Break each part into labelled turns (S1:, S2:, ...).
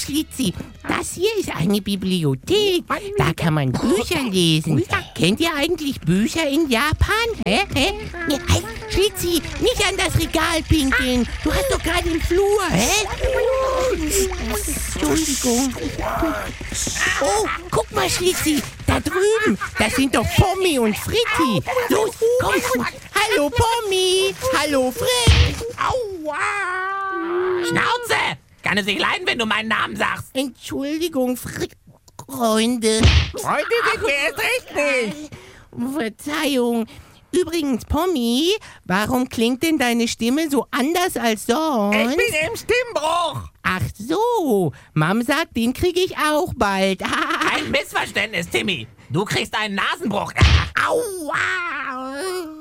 S1: Schlitzi, das hier ist eine Bibliothek. Da kann man Bücher lesen. Kennt ihr eigentlich Bücher in Japan? Hä? Nee, halt, Schlitzi, nicht an das Regal pinkeln. Du hast doch gerade im Flur. Hä? Entschuldigung. Oh, guck mal, Schlitzi, da drüben. Das sind doch Pommi und Fritti. Los, komm. Hallo, Pommi. Hallo, Fritt.
S2: Aua! Schnauze! Kann es nicht leiden, wenn du meinen Namen sagst?
S1: Entschuldigung, Fritt. Freunde.
S3: Freunde sind wir erst recht nicht.
S1: Verzeihung. Übrigens, Pommi, warum klingt denn deine Stimme so anders als sonst?
S3: Ich bin im Stimmbruch.
S1: Ach so, Mom sagt, den kriege ich auch bald.
S2: Ein Missverständnis, Timmy. Du kriegst einen Nasenbruch.
S1: Aua!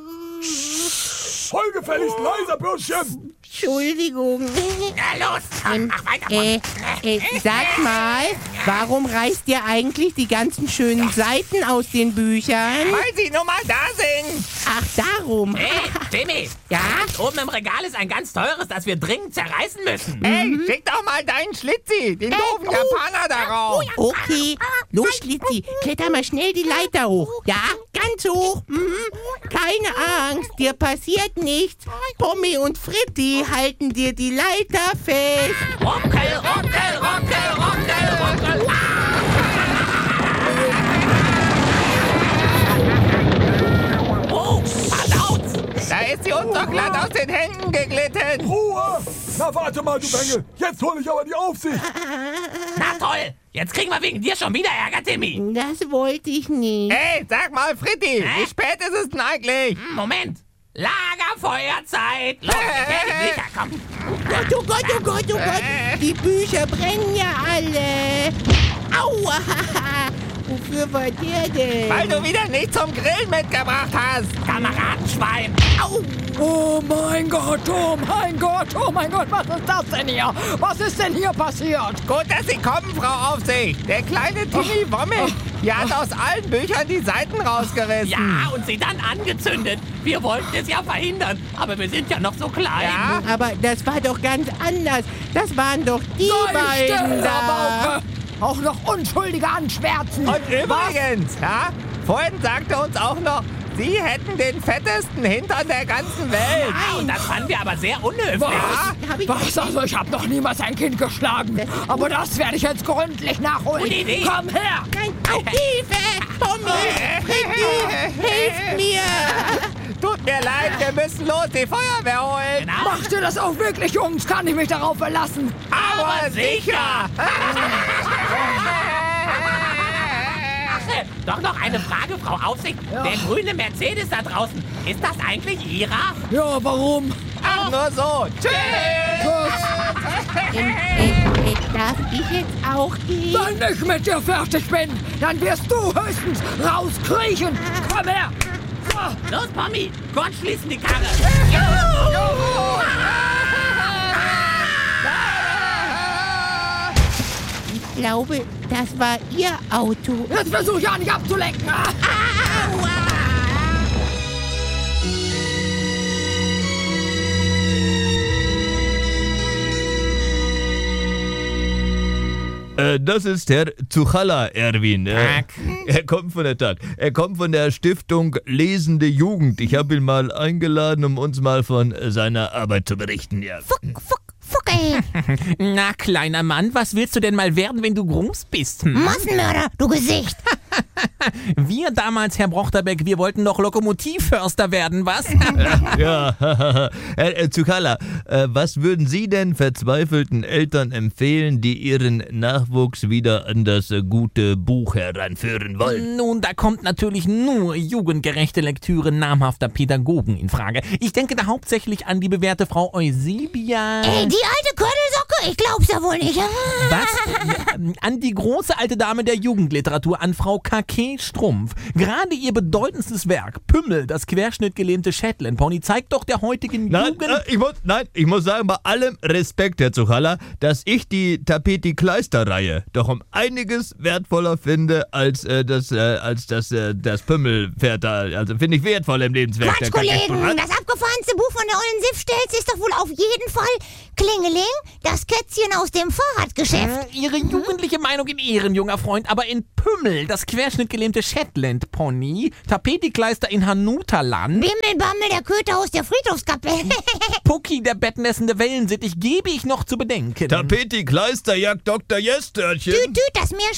S4: Voll gefälligst leiser, Bürschchen.
S1: Entschuldigung.
S2: Ja, los. Mach weiter.
S1: Sag mal, warum reißt ihr eigentlich die ganzen schönen Seiten aus den Büchern?
S3: Weil sie nun mal da sind.
S1: Ach, darum.
S2: Hey, Timmy.
S1: Ja?
S2: Oben im Regal ist ein ganz teures, das wir dringend zerreißen müssen.
S3: Ey, schick doch mal deinen Schlitzi, den doofen Japaner darauf.
S1: Okay, los Schlitzi, kletter mal schnell die Leiter hoch. Ja, ganz hoch. Keine Angst, dir passiert nichts. Pommi und Fritti halten dir die Leiter fest.
S2: Ruckel, ruckel, ruckel, ruckel, ruckel. Oh, verdaut.
S3: Da ist sie uns doch glatt aus den Händen geglitten.
S4: Ruhe! Na, warte mal, du Bengel. Jetzt hol ich aber die Aufsicht.
S2: Na toll. Jetzt kriegen wir wegen dir schon wieder Ärger, Timmy.
S1: Das wollte ich nicht.
S3: Ey, sag mal, Fritti, wie spät ist es denn eigentlich?
S2: Moment. Lagerfeuerzeit. Los, sicher, komm.
S1: Oh Gott, oh Gott, oh Gott. Die Bücher brennen ja alle. Aua. Wofür war der denn?
S3: Weil du wieder nicht zum Grillen mitgebracht hast.
S2: Kameradenschwein.
S1: Au.
S5: Oh mein Gott, was ist das denn hier? Was ist denn hier passiert?
S3: Gut, dass Sie kommen, Frau Aufsicht. Der kleine Timmy Wommel, die hat aus allen Büchern die Seiten rausgerissen.
S2: Ja, und sie dann angezündet. Wir wollten es ja verhindern, aber wir sind ja noch so klein.
S3: Ja?
S1: Aber das war doch ganz anders. Das waren doch die beiden da.
S5: Auch noch Unschuldige anschwärzen.
S3: Und übrigens, ja, vorhin sagte uns auch noch, Sie hätten den fettesten Hintern der ganzen Welt.
S2: Ah, und das fanden wir aber sehr unhöflich.
S5: Was? Also ich habe noch niemals ein Kind geschlagen. Aber das werde ich jetzt gründlich nachholen.
S2: Gute Idee.
S5: Komm her!
S1: Nein, au, Hilfe! Pommi! Fritti! Hilft mir!
S3: Tut mir leid, wir müssen los die Feuerwehr holen.
S2: Genau.
S5: Macht ihr das auch wirklich, Jungs? Kann ich mich darauf verlassen?
S3: Aber sicher.
S2: Doch noch eine Frage, Frau Aufsicht.
S5: Ja.
S2: Der grüne Mercedes da draußen, ist das eigentlich Ihrer?
S5: Ja, warum?
S3: Ach, nur so. Tschüss.
S1: Darf ich jetzt auch gehen?
S5: Wenn ich mit dir fertig bin, dann wirst du höchstens rauskriechen. Komm her! So.
S2: Los, Pommi, Gott schließen die Karre.
S1: Ich glaube, das war Ihr Auto.
S5: Jetzt versuch ja nicht abzulenken.
S6: Das ist Herr Zuchalla, Erwin.
S2: Tag.
S6: Er kommt von der Stiftung Lesende Jugend. Ich habe ihn mal eingeladen, um uns mal von seiner Arbeit zu berichten. Ja.
S1: Fuck, ey.
S2: Na, kleiner Mann, was willst du denn mal werden, wenn du groß bist?
S1: Massenmörder, du Gesicht.
S2: Wir damals, Herr Brochterbeck, wir wollten doch Lokomotivförster werden, was?
S6: Ja, Herr Zuchalla, was würden Sie denn verzweifelten Eltern empfehlen, die ihren Nachwuchs wieder an das gute Buch heranführen wollen?
S2: Nun, da kommt natürlich nur jugendgerechte Lektüre namhafter Pädagogen in Frage. Ich denke da hauptsächlich an die bewährte Frau Eusebia.
S1: Ey, die alte Körnelsocke? Ich glaub's ja wohl nicht.
S2: Was? An die große alte Dame der Jugendliteratur, an Frau K.K. Strumpf. Gerade ihr bedeutendstes Werk, Pümmel, das querschnittgelähmte Shetland-Pony, zeigt doch der heutigen Jugend...
S6: Ich muss sagen, bei allem Respekt, Herr Zuchalla, dass ich die Tapeti-Kleister-Reihe doch um einiges wertvoller finde als das Pümmelpferd da. Also finde ich wertvoll im Lebenswerk.
S7: Quatsch, Kollegen, das abgefahrenste Buch von der ollen Sif-Stelz ist doch wohl auf jeden Fall Klingeling, das das Kätzchen aus dem Fahrradgeschäft.
S2: Ihre jugendliche Meinung in Ehren, junger Freund, aber in Pümmel, das querschnittgelähmte Shetland-Pony, Tapetikleister in Hanuterland,
S7: Bimmelbammel, der Köter aus der Friedhofskapelle.
S2: Pucki, der bettnässende Wellensittich, gebe ich noch zu bedenken.
S6: Tapeti Kleister jagt Dr. Jestörchen.
S7: Tüt, das Meerschweinchen